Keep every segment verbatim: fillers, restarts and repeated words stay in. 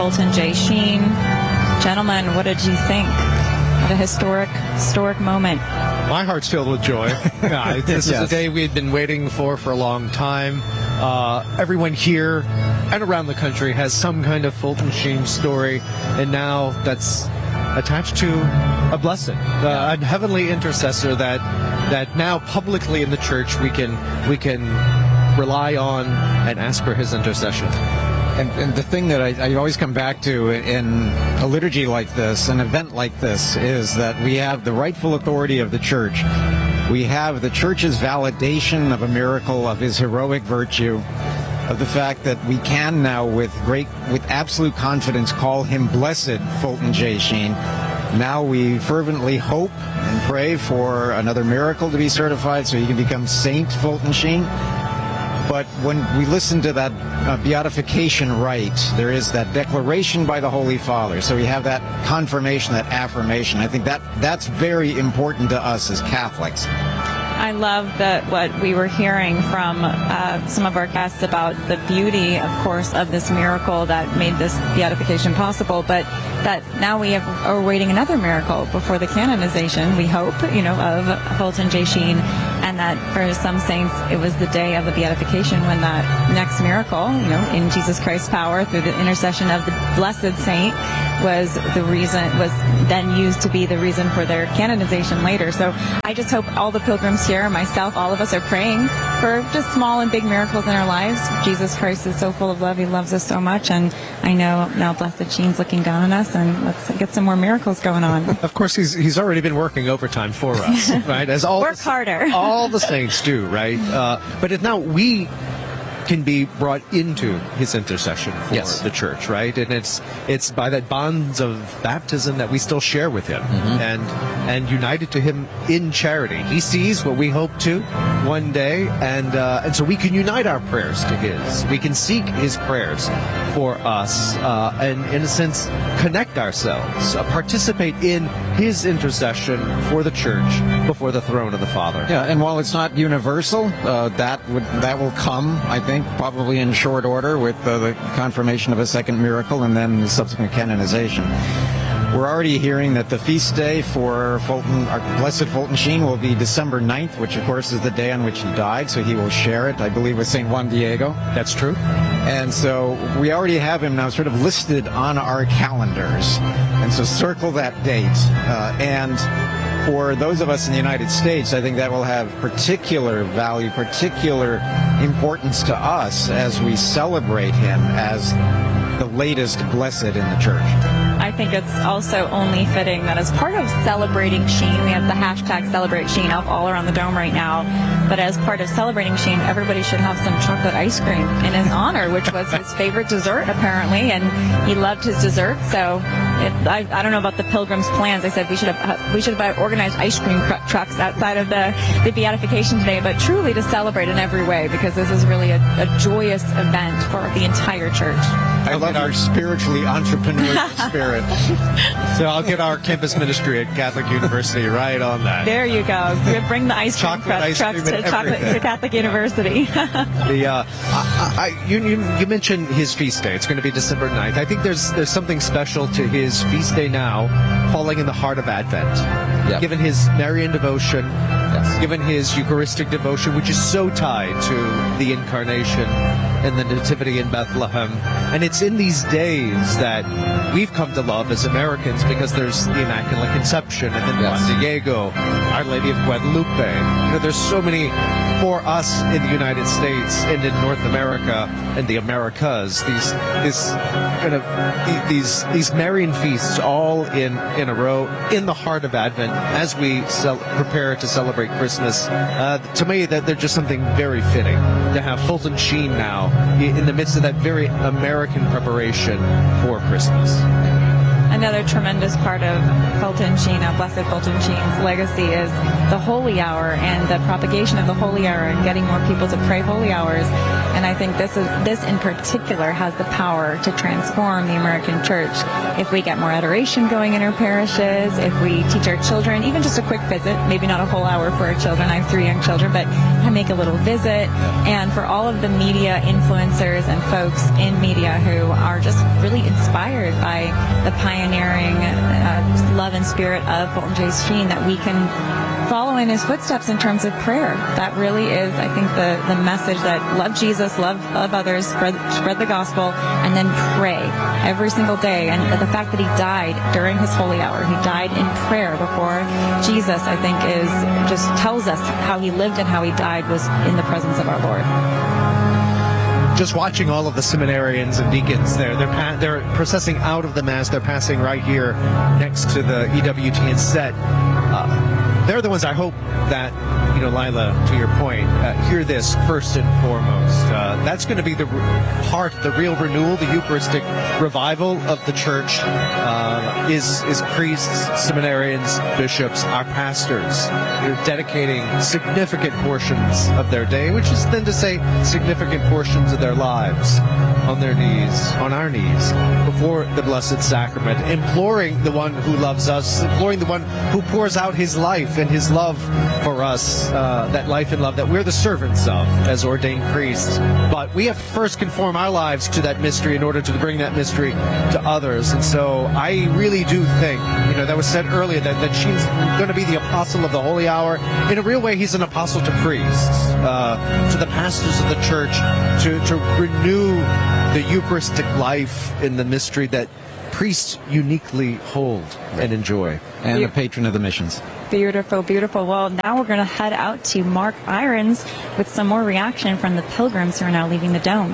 Fulton J. Sheen. Gentlemen, what did you think? What a historic, historic moment. My heart's filled with joy. Yeah, this Yes. is a day we had been waiting for for a long time. Uh, everyone here and around the country has some kind of Fulton Sheen story, and now that's attached to a blessing, uh, a heavenly intercessor that that now publicly in the church we can we can rely on and ask for his intercession. And, and the thing that I, I always come back to in a liturgy like this, an event like this, is that we have the rightful authority of the church. We have the church's validation of a miracle, of his heroic virtue, of the fact that we can now with great, with absolute confidence call him Blessed Fulton J. Sheen. Now we fervently hope and pray for another miracle to be certified so he can become Saint Fulton Sheen. But when we listen to that uh, beatification rite, there is that declaration by the Holy Father. So we have that confirmation, that affirmation. I think that that's very important to us as Catholics. I love that what we were hearing from uh, some of our guests about the beauty, of course, of this miracle that made this beatification possible, but that now we have, are awaiting another miracle before the canonization, we hope, you know, of Fulton J. Sheen, and that for some saints it was the day of the beatification when that next miracle, you know, in Jesus Christ's power through the intercession of the blessed saint, was the reason, was then used to be the reason for their canonization later. So I just hope all the pilgrims here, myself, all of us are praying for just small and big miracles in our lives. Jesus Christ is so full of love. He loves us so much. And I know now Blessed Sheen's looking down on us, and let's get some more miracles going on. Of course, he's he's already been working overtime for us, right? As all Work the, harder. all the saints do, right? Uh, but if now we can be brought into his intercession for Yes. the church, right? And it's it's by that bonds of baptism that we still share with him, Mm-hmm. and and united to him in charity. He sees what we hope to one day, and uh, and so we can unite our prayers to his. We can seek his prayers for us, uh, and in a sense connect ourselves, uh, participate in his intercession for the church before the throne of the Father. Yeah, and while it's not universal, uh, that would that will come, I think, probably in short order with uh, the confirmation of a second miracle and then the subsequent canonization. We're already hearing that the feast day for Fulton, our Blessed Fulton Sheen, will be December ninth, which of course is the day on which he died, so he will share it, I believe, with Saint Juan Diego. That's true. And so we already have him now sort of listed on our calendars. And so circle that date. Uh, and for those of us in the United States, I think that will have particular value, particular importance to us as we celebrate him as the latest blessed in the church. I think it's also only fitting that as part of celebrating Sheen, we have the hashtag Celebrate Sheen up all around the dome right now, but as part of celebrating Sheen, everybody should have some chocolate ice cream in his honor, which was his favorite dessert apparently, and he loved his dessert. So it, I, I don't know about the pilgrims' plans. I said we should have we should have organized ice cream cr- trucks outside of the, the beatification today, but truly to celebrate in every way, because this is really a, a joyous event for the entire church. I love our spiritually entrepreneurial spirit. So I'll get our campus ministry at Catholic University right on that. There you go. Bring the ice cream Chocolate truck- ice trucks cream and to, chocolate, everything. to Catholic University. The uh, I, I, you, you you mentioned his feast day. It's going to be December ninth. I think there's there's something special to his feast day now, falling in the heart of Advent. Yep. Given his Marian devotion, Yes. given his Eucharistic devotion, which is so tied to the Incarnation and the Nativity in Bethlehem. And it's in these days that we've come to love as Americans, because there's the Immaculate Conception, and then Yes. Juan Diego, Our Lady of Guadalupe. You know, there's so many for us in the United States and in North America and the Americas. These, this kind of these these Marian feasts all in in a row in the heart of Advent as we cel- prepare to celebrate Christmas. Uh, to me, that they're just something very fitting to have Fulton Sheen now in the midst of that very American preparation for Christmas. another tremendous part of Fulton Sheen, uh, Blessed Fulton Sheen's legacy is the holy hour and the propagation of the holy hour and getting more people to pray holy hours. And I think this is this in particular has the power to transform the American church. If we get more adoration going in our parishes, if we teach our children, even just a quick visit, maybe not a whole hour for our children. I have three young children, but I make a little visit. And for all of the media influencers and folks in media who are just really inspired by the pioneering uh, love and spirit of Fulton J. Sheen, that we can follow in his footsteps in terms of prayer. That really is, I think, the, the message that love Jesus, love, love others, spread, spread the gospel, and then pray every single day. And the fact that he died during his holy hour, he died in prayer before Jesus, I think, is just tells us how he lived and how he died was in the presence of our Lord. Just watching all of the seminarians and deacons there, they're pa- they're processing out of the Mass. They're passing right here next to the E W T N set. Uh, they're the ones I hope that, you know, Lila, to your point, uh, hear this first and foremost. Uh, that's going to be the re- heart, the real renewal, the Eucharistic revival of the church uh, is is priests, seminarians, bishops, our pastors. They're dedicating significant portions of their day, which is then to say significant portions of their lives on their knees, on our knees, before the Blessed Sacrament, imploring the one who loves us, imploring the one who pours out his life and his love for us, uh, that life and love that we're the servants of as ordained priests. But we have to first conform our lives to that mystery in order to bring that mystery to others. And so I really do think, you know, that was said earlier, that, that Sheen's going to be the apostle of the holy hour. In a real way, he's an apostle to priests, uh, to the pastors of the church, to, to renew the Eucharistic life in the mystery that priests uniquely hold and enjoy. And the patron of the missions. Beautiful, beautiful. Well, now we're going to head out to Mark Irons with some more reaction from the pilgrims who are now leaving the Dome.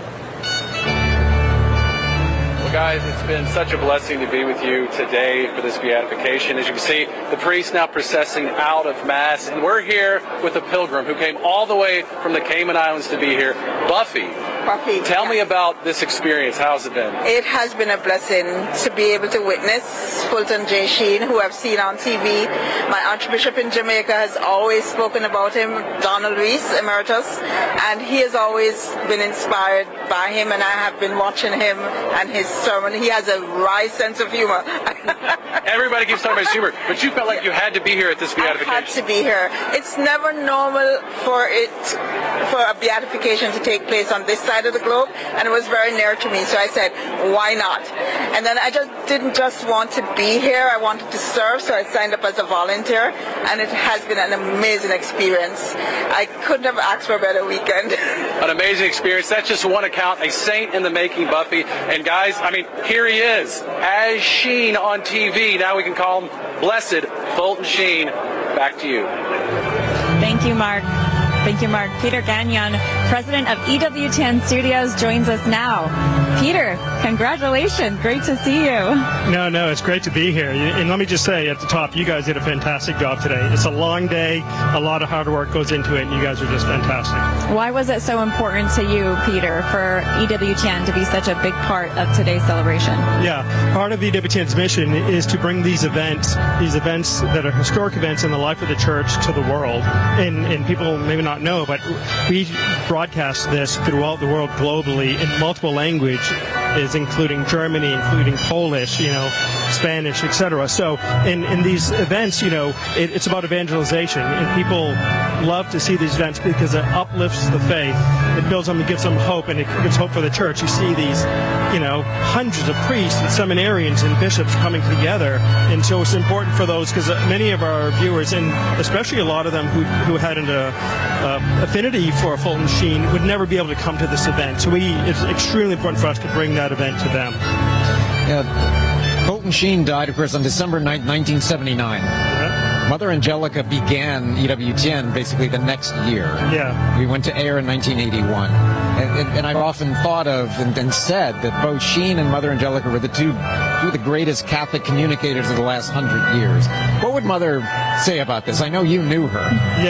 Guys, it's been such a blessing to be with you today for this beatification. As you can see, the priest now processing out of Mass, and we're here with a pilgrim who came all the way from the Cayman Islands to be here. Buffy, Buffy, tell yeah. me about this experience. How's it been? It has been a blessing to be able to witness Fulton J. Sheen, who I've seen on T V. My Archbishop in Jamaica has always spoken about him, Donald Reese, Emeritus, and he has always been inspired by him, and I have been watching him and his sermon. He has a wry sense of humor. Everybody keeps talking about his humor, but you felt like you had to be here at this beatification. I had to be here. It's never normal for it, for a beatification to take place on this side of the globe, and it was very near to me, so I said, why not? And then I just didn't just want to be here, I wanted to serve, so I signed up as a volunteer, and it has been an amazing experience. I couldn't have asked for a better weekend. An amazing experience. That's just one account. A saint in the making, Buffy. And guys, I mean, here he is, as Sheen on T V. Now we can call him Blessed Fulton Sheen. Back to you. Thank you, Mark. Thank you, Mark. Peter Gagnon, president of E W T N Studios, joins us now. Peter, congratulations. Great to see you. No, no, it's great to be here. And let me just say at the top, you guys did a fantastic job today. It's a long day. A lot of hard work goes into it, and you guys are just fantastic. Why was it so important to you, Peter, for E W T N to be such a big part of today's celebration? Yeah, part of E W T N's mission is to bring these events, these events that are historic events in the life of the church to the world. And, and people maybe not know, but we broadcast this throughout the world globally in multiple languages, is including Germany, including Polish, you know, Spanish, et cetera. So in, in these events, you know, it, it's about evangelization, and people love to see these events because it uplifts the faith, it builds them, it gives them hope, and it gives hope for the church. You see these, you know, hundreds of priests and seminarians and bishops coming together, and so it's important for those, because many of our viewers, and especially a lot of them who, who had an uh, uh, affinity for Fulton Sheen, would never be able to come to this event. So we, it's extremely important for us to bring that event to them. Yeah, Fulton Sheen died, of course, on December ninth, nineteen seventy-nine. Uh-huh. Mother Angelica began E W T N basically the next year. Yeah. We went to air in nineteen eighty-one. And, and, and I've often thought of and, and said that both Sheen and Mother Angelica were the two, two of the greatest Catholic communicators of the last hundred years. What would Mother say about this? I know you knew her.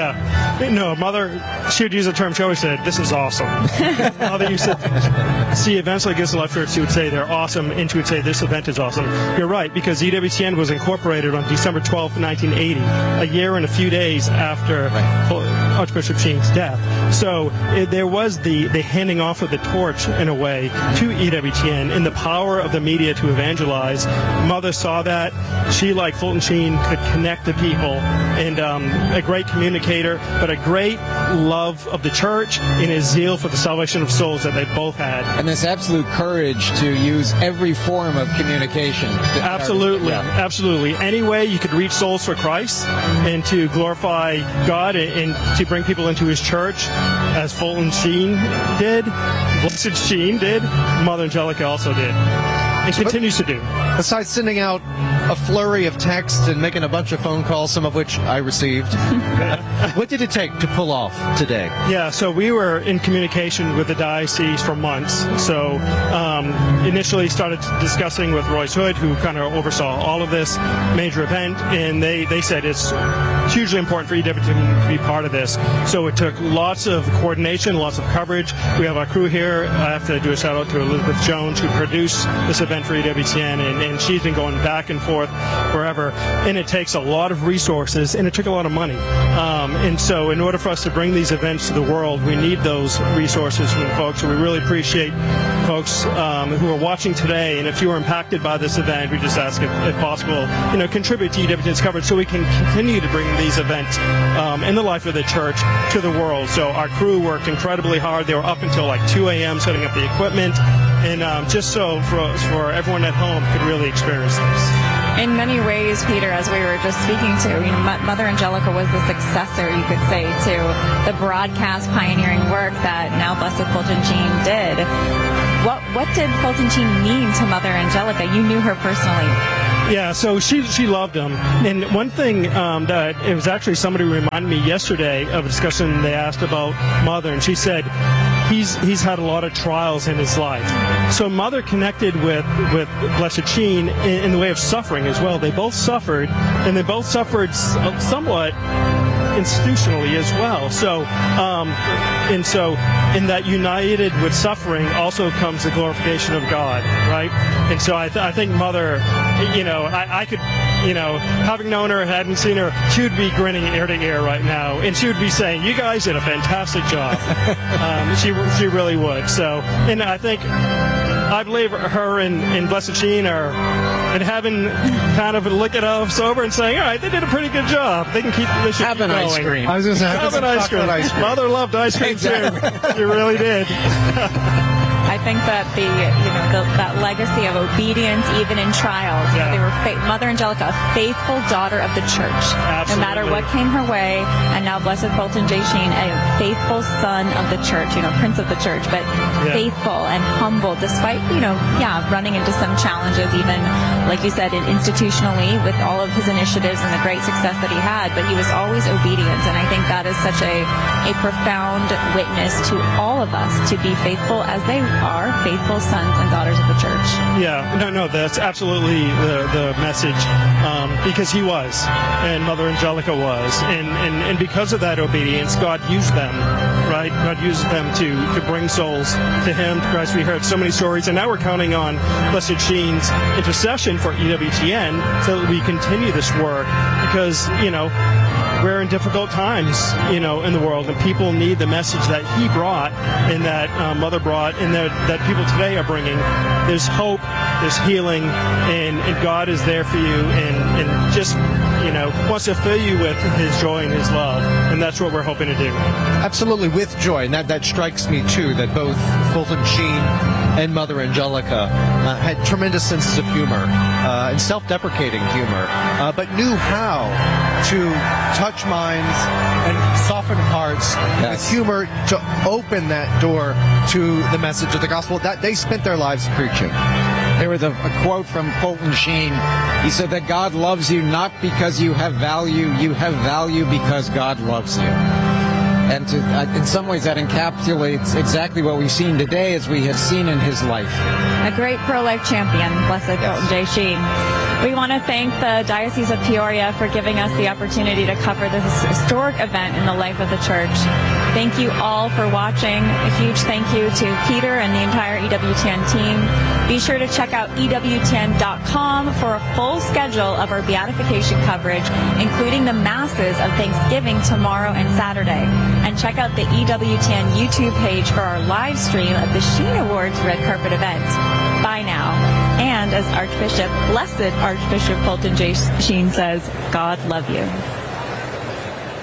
Yeah. No, Mother, she would use the term, she always said, this is awesome. Mother used to see events like this in Life Church, she would say they're awesome, and she would say this event is awesome. You're right, because E W T N was incorporated on December twelfth, nineteen eighty, a year and a few days after right. Archbishop Sheen's death. So it, there was the, the handing off of the torch, in a way, to E W T N and the power of the media to evangelize. Mother saw that. She, like Fulton Sheen, could connect to people, and um, a great communicator, but a great love of the church and a zeal for the salvation of souls that they both had. And this absolute courage to use every form of communication. Absolutely, yeah. absolutely. Any way you could reach souls for Christ and to glorify God and, and to bring people into His church, as Fulton Sheen did, Blessed Sheen did, Mother Angelica also did, and continues to do. Besides sending out a flurry of text and making a bunch of phone calls, some of which I received, what did it take to pull off today? Yeah, so we were in communication with the diocese for months. So um, initially started discussing with Royce Hood, who kind of oversaw all of this major event, and they, they said it's hugely important for E W T N to be part of this. So it took lots of coordination, lots of coverage. We have our crew here. I have to do a shout out to Elizabeth Jones, who produced this event for E W T N, and, and she's been going back and forth forever. And it takes a lot of resources, and it took a lot of money. Um, and so in order for us to bring these events to the world, we need those resources from the folks. So we really appreciate folks um, who are watching today. And if you were impacted by this event, we just ask if, if possible, you know, contribute to E W T N's coverage so we can continue to bring these events um, in the life of the church to the world. So our crew worked incredibly hard. They were up until like two a.m. setting up the equipment, and um, just so for, for everyone at home could really experience this. In many ways, Peter, as we were just speaking to, you know, Mother Angelica was the successor, you could say, to the broadcast pioneering work that now Blessed Fulton Sheen did. What what did Fulton Sheen mean to Mother Angelica? You knew her personally. Yeah, so she she loved him. And one thing um, that it was actually somebody who reminded me yesterday of a discussion they asked about Mother, and she said he's he's had a lot of trials in his life. So Mother connected with, with Blessed Sheen in, in the way of suffering as well. They both suffered, and they both suffered somewhat institutionally as well. So, um, and so in that united with suffering also comes the glorification of God, right? And so I, th- I think Mother, you know, I, I could, you know, having known her, hadn't seen her, she would be grinning ear to ear right now, and she would be saying, "You guys did a fantastic job." um, she she really would. So, and I think I believe her and, and Blessed Sheen are in heaven, kind of looking off sober and saying, "All right, they did a pretty good job. They can keep this shit Have an going." ice cream. I was going to say, Have an ice cream. ice cream. Mother loved ice cream too. She really did. I think that the you know the, that legacy of obedience, even in trials, you know, Yeah. they were fa- Mother Angelica, a faithful daughter of the church, Absolutely. no matter what came her way. And now Blessed Fulton J. Sheen, a faithful son of the church, you know, Prince of the Church, but Yeah. faithful and humble, despite you know, yeah, running into some challenges, even like you said, in- institutionally with all of his initiatives and the great success that he had. But he was always obedient, and I think that is such a a profound witness to all of us to be faithful as they are faithful sons and daughters of the church. Yeah, no, no, that's absolutely the, the message, um, because he was, and Mother Angelica was, and, and, and because of that obedience, God used them, right? God used them to, to bring souls to Him, to Christ. We heard so many stories, and now we're counting on Blessed Sheen's intercession for E W T N so that we continue this work, because, you know, we're in difficult times, you know, in the world, and people need the message that he brought and that uh, Mother brought and that, that people today are bringing. There's hope, there's healing, and, and God is there for you, and, and just, you know, wants to fill you with His joy and His love, and that's what we're hoping to do. Absolutely, with joy. And that, that strikes me, too, that both Fulton Sheen and Mother Angelica uh, had tremendous senses of humor uh, and self-deprecating humor, uh, but knew how to touch minds and soften hearts Yes. with humor to open that door to the message of the gospel that they spent their lives preaching. There was a, a quote from Fulton Sheen. He said that God loves you not because you have value, you have value because God loves you. And to, uh, in some ways, that encapsulates exactly what we've seen today as we have seen in his life. A great pro-life champion, Blessed Fulton J. Sheen. We want to thank the Diocese of Peoria for giving us the opportunity to cover this historic event in the life of the church. Thank you all for watching. A huge thank you to Peter and the entire E W T N team. Be sure to check out E W T N dot com for a full schedule of our beatification coverage, including the masses of Thanksgiving tomorrow and Saturday. And check out the E W T N YouTube page for our live stream of the Sheen Awards Red Carpet event. Bye now. And as Archbishop, Blessed Archbishop Fulton J. Sheen says, God love you.